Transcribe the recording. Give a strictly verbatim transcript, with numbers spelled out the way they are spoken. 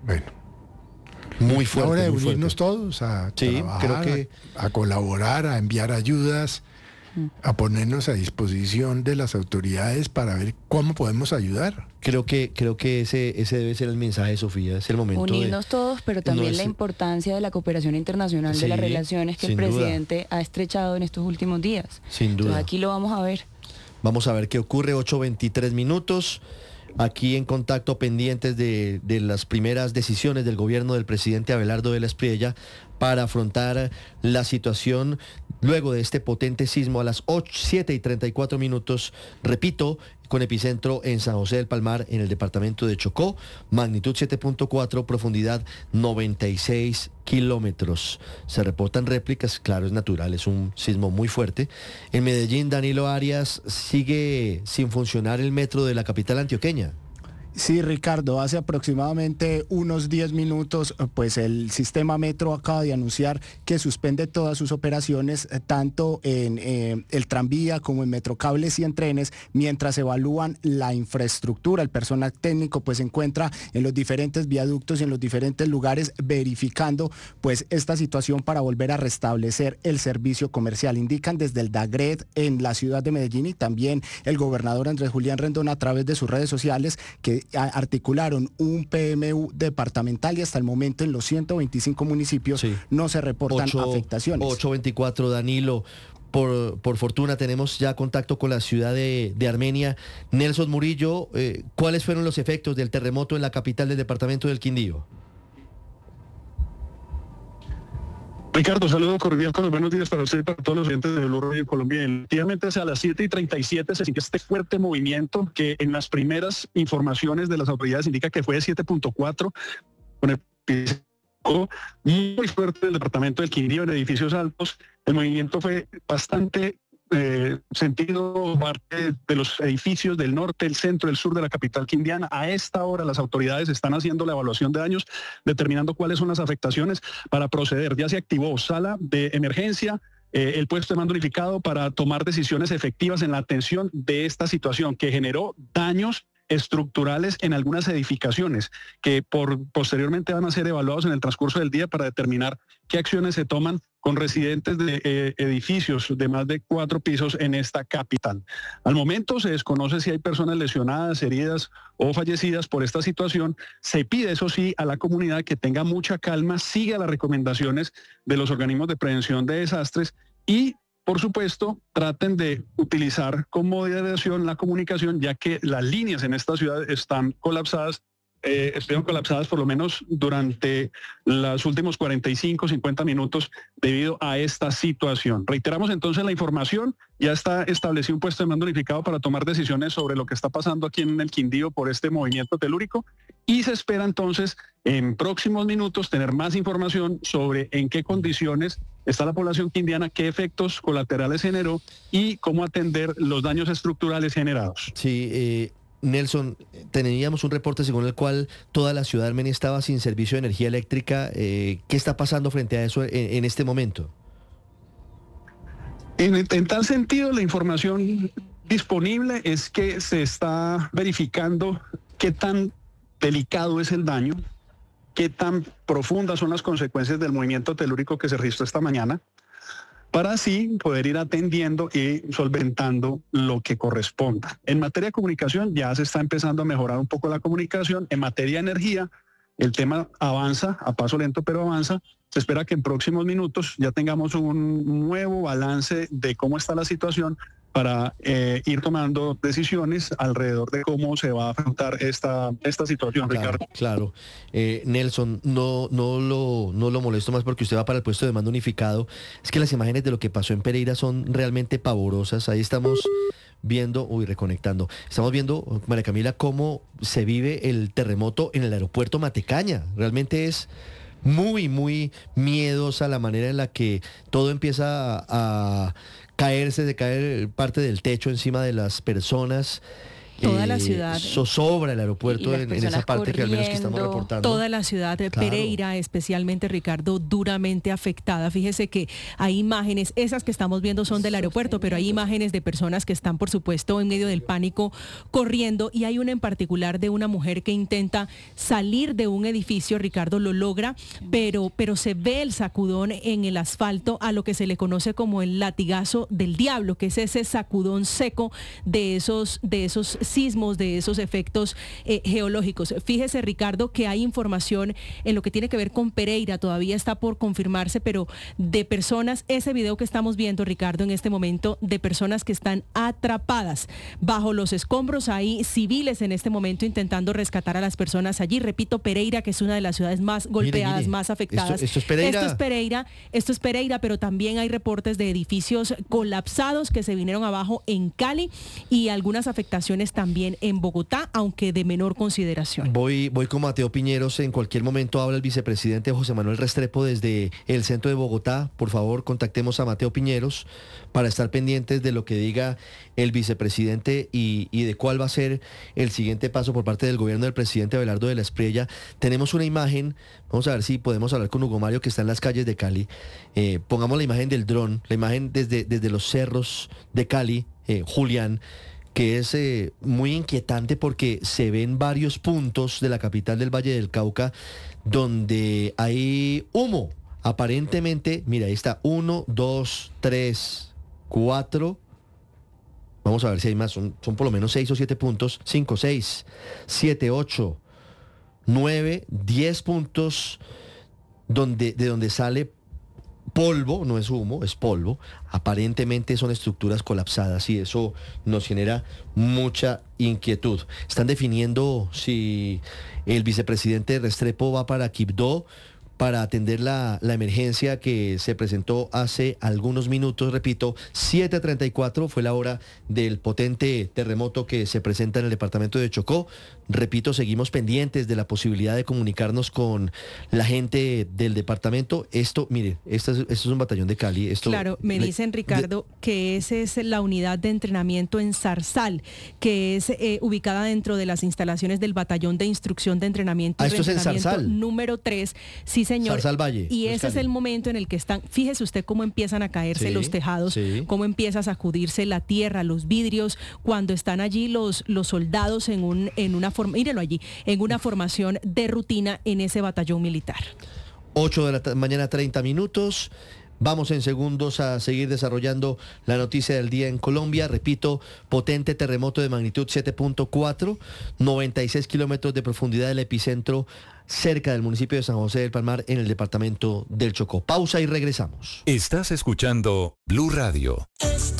Bueno, Muy fuerte. ahora de muy unirnos fuerte. todos a Sí, trabajar, creo que- a, a colaborar, a enviar ayudas, a ponernos a disposición de las autoridades para ver cómo podemos ayudar. Creo que, creo que ese, ese debe ser el mensaje, Sofía. Es el momento de... Unirnos todos, pero también No es- la importancia de la cooperación internacional, de las Sí, relaciones que el sin duda. presidente ha estrechado en estos últimos días. Sin duda. Entonces aquí lo vamos a ver. Vamos a ver qué ocurre, ocho veintitrés minutos. Aquí en contacto pendientes de, de las primeras decisiones del gobierno del presidente Abelardo de la Espriella para afrontar la situación luego de este potente sismo a las ocho, siete y treinta y cuatro minutos, repito, con epicentro en San José del Palmar, en el departamento de Chocó, magnitud siete punto cuatro, profundidad noventa y seis kilómetros. Se reportan réplicas, claro, es natural, es un sismo muy fuerte. En Medellín, Danilo Arias, sigue sin funcionar el metro de la capital antioqueña. Sí, Ricardo, hace aproximadamente unos diez minutos, pues el sistema Metro acaba de anunciar que suspende todas sus operaciones, eh, tanto en eh, el tranvía como en Metrocables y en trenes, mientras evalúan la infraestructura. El personal técnico pues se encuentra en los diferentes viaductos y en los diferentes lugares verificando pues esta situación para volver a restablecer el servicio comercial. Indican desde el DAGRED en la ciudad de Medellín y también el gobernador Andrés Julián Rendón a través de sus redes sociales que articularon un P M U departamental y hasta el momento en los ciento veinticinco municipios Sí. no se reportan Ocho- afectaciones. ocho veinticuatro, Danilo. Por, por fortuna tenemos ya contacto con la ciudad de, de Armenia. Nelson Murillo, eh, ¿cuáles fueron los efectos del terremoto en la capital del departamento del Quindío? Ricardo, saludo cordial con los buenos días para usted y para todos los oyentes de Blue Radio Colombia. Efectivamente, a las siete y treinta y siete se sintió este fuerte movimiento que en las primeras informaciones de las autoridades indica que fue de siete punto cuatro, con el pico muy fuerte del departamento del Quindío en edificios altos. El movimiento fue bastante eh, sentido parte de los edificios del norte, el centro, el sur de la capital quindiana. A esta hora las autoridades están haciendo la evaluación de daños, determinando cuáles son las afectaciones para proceder. Ya se activó sala de emergencia, eh, el puesto de mando unificado para tomar decisiones efectivas en la atención de esta situación que generó daños estructurales en algunas edificaciones que por posteriormente van a ser evaluados en el transcurso del día para determinar qué acciones se toman con residentes de eh, edificios de más de cuatro pisos en esta capital. Al momento se desconoce si hay personas lesionadas, heridas o fallecidas por esta situación. Se pide, eso sí, a la comunidad que tenga mucha calma, siga las recomendaciones de los organismos de prevención de desastres y por supuesto, traten de utilizar con moderación la comunicación, ya que las líneas en esta ciudad están colapsadas, eh, estuvieron colapsadas por lo menos durante los últimos cuarenta y cinco, cincuenta minutos debido a esta situación. Reiteramos entonces la información, ya está establecido un puesto de mando unificado para tomar decisiones sobre lo que está pasando aquí en el Quindío por este movimiento telúrico y se espera entonces en próximos minutos tener más información sobre en qué condiciones está la población quindiana, qué efectos colaterales generó y cómo atender los daños estructurales generados. Sí, eh, Nelson, teníamos un reporte según el cual toda la ciudad de Armenia estaba sin servicio de energía eléctrica. Eh, ¿Qué está pasando frente a eso en, en este momento? En, en tal sentido, la información disponible es que se está verificando qué tan delicado es el daño, qué tan profundas son las consecuencias del movimiento telúrico que se registró esta mañana, para así poder ir atendiendo y solventando lo que corresponda. En materia de comunicación ya se está empezando a mejorar un poco la comunicación. En materia de energía, el tema avanza, a paso lento pero avanza. Se espera que en próximos minutos ya tengamos un nuevo balance de cómo está la situación para eh, ir tomando decisiones alrededor de cómo se va a afrontar esta, esta situación, Claro, Ricardo. claro. Eh, Nelson, no, no, lo, no lo molesto más porque usted va para el puesto de mando unificado. Es que las imágenes de lo que pasó en Pereira son realmente pavorosas. Ahí estamos viendo, uy, reconectando. Estamos viendo, María Camila, cómo se vive el terremoto en el aeropuerto Matecaña. Realmente es muy, muy miedosa la manera en la que todo empieza a, a caerse, de caer parte del techo encima de las personas. Toda la ciudad. Zozobra el aeropuerto Y las en, en esa personas parte que al menos que estamos corriendo. reportando. Toda la ciudad de Claro. Pereira, especialmente Ricardo, duramente afectada. Fíjese que hay imágenes, esas que estamos viendo son del aeropuerto, pero hay imágenes de personas que están, por supuesto, en medio del pánico corriendo, y hay una en particular de una mujer que intenta salir de un edificio. Ricardo, lo logra, pero, pero se ve el sacudón en el asfalto, a lo que se le conoce como el latigazo del diablo, que es ese sacudón seco de esos, de esos sismos, de esos efectos eh, geológicos. Fíjese, Ricardo, que hay información en lo que tiene que ver con Pereira, todavía está por confirmarse, pero de personas, ese video que estamos viendo, Ricardo, en este momento, de personas que están atrapadas bajo los escombros. Hay civiles en este momento intentando rescatar a las personas allí. Repito, Pereira, que es una de las ciudades más golpeadas, mire, más afectadas. Esto, esto es Pereira. Esto es Pereira, esto es Pereira, pero también hay reportes de edificios colapsados que se vinieron abajo en Cali, y algunas afectaciones también en Bogotá, aunque de menor consideración. Voy, voy con Mateo Piñeros. En cualquier momento habla el vicepresidente José Manuel Restrepo desde el centro de Bogotá. Por favor, contactemos a Mateo Piñeros para estar pendientes de lo que diga el vicepresidente y, y de cuál va a ser el siguiente paso por parte del gobierno del presidente Abelardo de la Espriella. Tenemos una imagen, vamos a ver si podemos hablar con Hugo Mario, que está en las calles de Cali. Eh, pongamos la imagen del dron, la imagen desde, desde los cerros de Cali, eh, Julián, que es eh, muy inquietante porque se ven varios puntos de la capital del Valle del Cauca donde hay humo. Aparentemente, mira, ahí está, uno, dos, tres, cuatro. Vamos a ver si hay más, son, son por lo menos seis o siete puntos, cinco, seis, siete, ocho, nueve, diez puntos donde, de donde sale polvo, no es humo, es polvo. Aparentemente son estructuras colapsadas y eso nos genera mucha inquietud. Están definiendo si el vicepresidente Restrepo va para Quibdó para atender la, la emergencia que se presentó hace algunos minutos. Repito, siete treinta y cuatro fue la hora del potente terremoto que se presenta en el departamento de Chocó. Repito, seguimos pendientes de la posibilidad de comunicarnos con la gente del departamento. Esto, mire, esto es, esto es un batallón de Cali. Esto, Claro, me le- dicen, Ricardo, que esa es la unidad de entrenamiento en Zarzal, que es eh, ubicada dentro de las instalaciones del Batallón de Instrucción de Entrenamiento Ah, y esto es en Reentrenamiento Zarzal. número tres. Sí, señor. Zarzal Valle, Y no es ese es Cali. el momento en el que están, fíjese usted cómo empiezan a caerse Sí, los tejados, sí. cómo empieza a sacudirse la tierra, los vidrios, cuando están allí los, los soldados en, un, en una forma, míralo allí, en una formación de rutina en ese batallón militar. ocho de la ta- mañana, treinta minutos. Vamos en segundos a seguir desarrollando la noticia del día en Colombia. Repito, potente terremoto de magnitud siete punto cuatro, noventa y seis kilómetros de profundidad del epicentro cerca del municipio de San José del Palmar en el departamento del Chocó. Pausa y regresamos. Estás escuchando Blue Radio. Esta